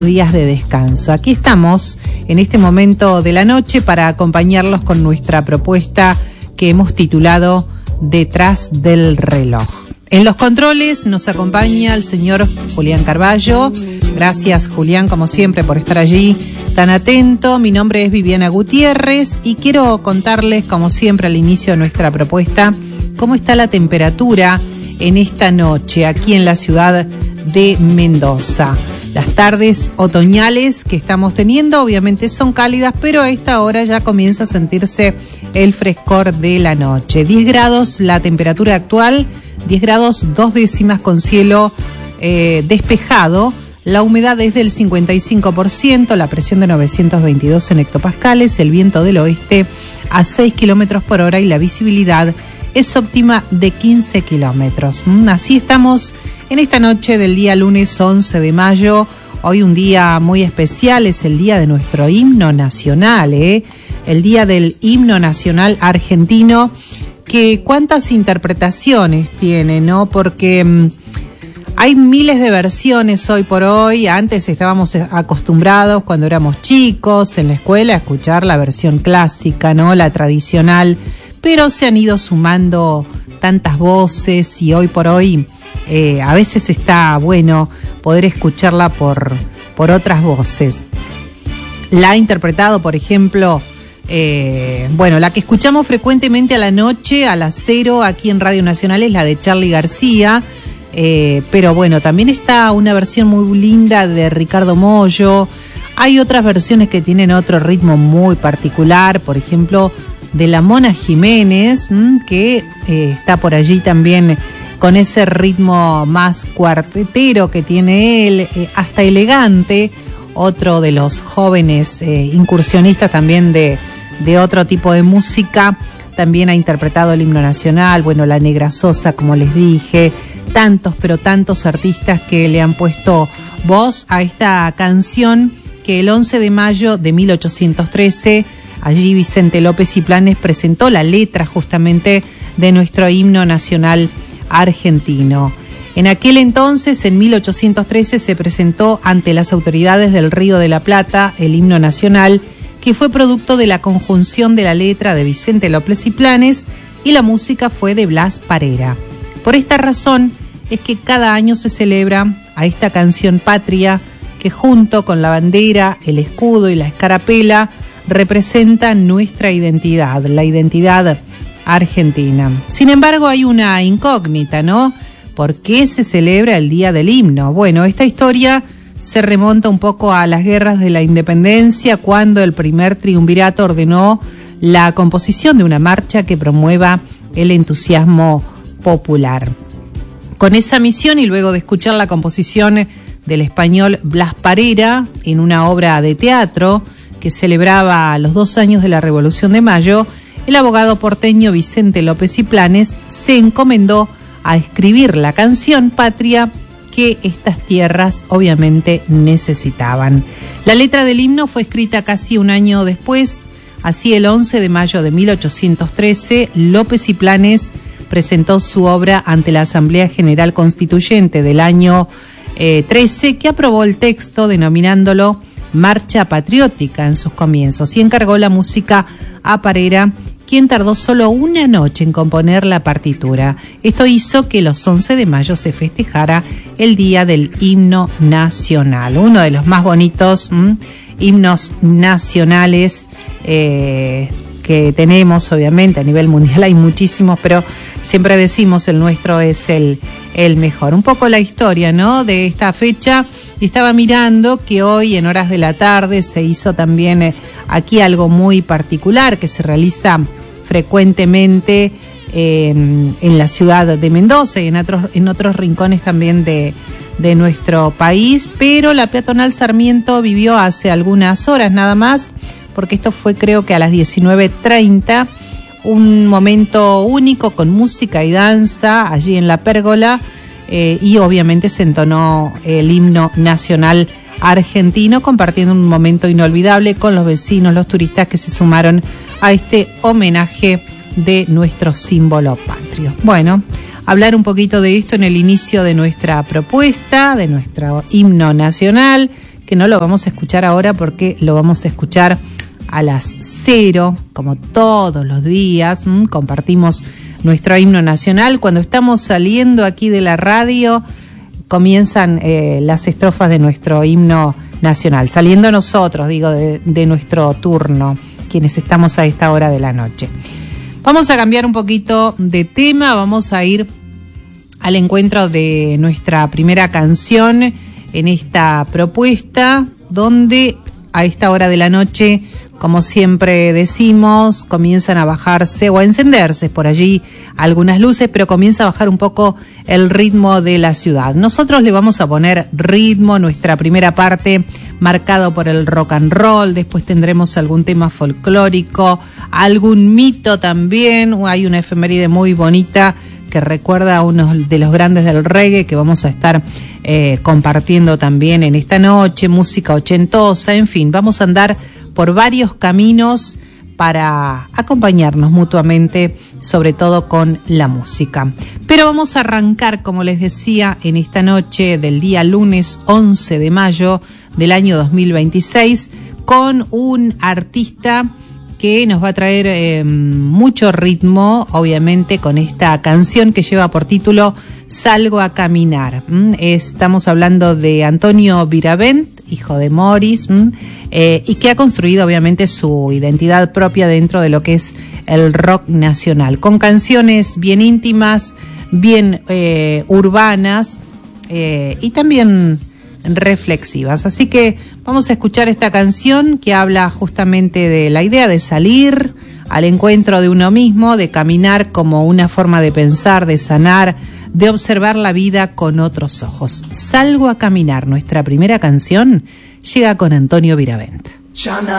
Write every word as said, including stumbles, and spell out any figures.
días de descanso. Aquí estamos en este momento de la noche para acompañarlos con nuestra propuesta que hemos titulado Detrás del reloj. En los controles nos acompaña el señor Julián Carballo. Gracias, Julián, como siempre, por estar allí tan atento. Mi nombre es Viviana Gutiérrez y quiero contarles, como siempre, al inicio de nuestra propuesta, cómo está la temperatura en esta noche aquí en la ciudad de Mendoza. Las tardes otoñales que estamos teniendo obviamente son cálidas, pero a esta hora ya comienza a sentirse el frescor de la noche. diez grados la temperatura actual, diez grados dos décimas con cielo eh, despejado. La humedad es del cincuenta y cinco por ciento, la presión de novecientos veintidós en hectopascales, el viento del oeste a seis kilómetros por hora y la visibilidad es óptima de quince kilómetros. Así estamos en esta noche del día lunes once de mayo. Hoy un día muy especial, es el día de nuestro himno nacional, ¿eh? El día del himno nacional argentino, que cuántas interpretaciones tiene, ¿no? Porque mmm, hay miles de versiones hoy por hoy. Antes estábamos acostumbrados, cuando éramos chicos, en la escuela, a escuchar la versión clásica, ¿no? La tradicional, pero se han ido sumando tantas voces y hoy por hoy eh, a veces está bueno poder escucharla por, por otras voces. La ha interpretado, por ejemplo, eh, bueno, la que escuchamos frecuentemente a la noche, a las cero, aquí en Radio Nacional, es la de Charly García, eh, pero bueno, también está una versión muy linda de Ricardo Mollo. Hay otras versiones que tienen otro ritmo muy particular, por ejemplo, de la Mona Jiménez, que eh, está por allí también con ese ritmo más cuartetero que tiene él, eh, hasta elegante, otro de los jóvenes eh, incursionistas también de, de otro tipo de música. También ha interpretado el himno nacional, bueno, la Negra Sosa, como les dije, tantos, pero tantos artistas que le han puesto voz a esta canción que el once de mayo de mil ochocientos trece... allí Vicente López y Planes presentó la letra justamente de nuestro himno nacional argentino. En aquel entonces, en mil ochocientos trece, se presentó ante las autoridades del Río de la Plata el himno nacional, que fue producto de la conjunción de la letra de Vicente López y Planes y la música fue de Blas Parera. Por esta razón es que cada año se celebra a esta canción patria que junto con la bandera, el escudo y la escarapela representa nuestra identidad, la identidad argentina. Sin embargo, hay una incógnita, ¿no? ¿Por qué se celebra el Día del Himno? Bueno, esta historia se remonta un poco a las guerras de la independencia, cuando el primer triunvirato ordenó la composición de una marcha que promueva el entusiasmo popular. Con esa misión y luego de escuchar la composición del español Blas Parera en una obra de teatro que celebraba los dos años de la Revolución de Mayo, el abogado porteño Vicente López y Planes se encomendó a escribir la canción patria que estas tierras obviamente necesitaban. La letra del himno fue escrita casi un año después. Así, el once de mayo de mil ochocientos trece, López y Planes presentó su obra ante la Asamblea General Constituyente del año eh, trece, que aprobó el texto denominándolo Marcha Patriótica en sus comienzos y encargó la música a Parera, quien tardó solo una noche en componer la partitura. Esto hizo que los once de mayo se festejara el Día del Himno Nacional, uno de los más bonitos mmm, himnos nacionales eh, que tenemos, obviamente, a nivel mundial hay muchísimos, pero siempre decimos el nuestro es el, el mejor. Un poco la historia, ¿no?, de esta fecha. Y estaba mirando que hoy en horas de la tarde se hizo también eh, aquí algo muy particular que se realiza frecuentemente eh, en la ciudad de Mendoza y en otros, en otros rincones también de, de nuestro país, pero la peatonal Sarmiento vivió hace algunas horas nada más, porque esto fue creo que a las diecinueve treinta, un momento único con música y danza allí en la pérgola. Eh, y obviamente se entonó el himno nacional argentino, compartiendo un momento inolvidable con los vecinos, los turistas que se sumaron a este homenaje de nuestro símbolo patrio. Bueno, hablar un poquito de esto en el inicio de nuestra propuesta, de nuestro himno nacional, que no lo vamos a escuchar ahora porque lo vamos a escuchar a las cero, como todos los días. ¿m? Compartimos nuestro himno nacional. Cuando estamos saliendo aquí de la radio, comienzan eh, las estrofas de nuestro himno nacional, saliendo nosotros, digo, de, de nuestro turno, quienes estamos a esta hora de la noche. Vamos a cambiar un poquito de tema, vamos a ir al encuentro de nuestra primera canción en esta propuesta, donde a esta hora de la noche, como siempre decimos, comienzan a bajarse o a encenderse por allí algunas luces, pero comienza a bajar un poco el ritmo de la ciudad. Nosotros le vamos a poner ritmo, nuestra primera parte marcado por el rock and roll, después tendremos algún tema folclórico, algún mito también, hay una efeméride muy bonita que recuerda a uno de los grandes del reggae que vamos a estar eh, compartiendo también en esta noche, música ochentosa, en fin, vamos a andar por varios caminos para acompañarnos mutuamente, sobre todo con la música. Pero vamos a arrancar, como les decía, en esta noche del día lunes once de mayo del año dos mil veintiséis, con un artista que nos va a traer eh, mucho ritmo, obviamente, con esta canción que lleva por título Salgo a Caminar. ¿Mm? Estamos hablando de Antonio Viravent, hijo de Morris, ¿m? Eh, y que ha construido obviamente su identidad propia dentro de lo que es el rock nacional, con canciones bien íntimas, bien eh, urbanas eh, y también reflexivas. Así que vamos a escuchar esta canción que habla justamente de la idea de salir al encuentro de uno mismo, de caminar como una forma de pensar, de sanar, de observar la vida con otros ojos. Salgo a Caminar, nuestra primera canción, llega con Antonio Viravent. Ya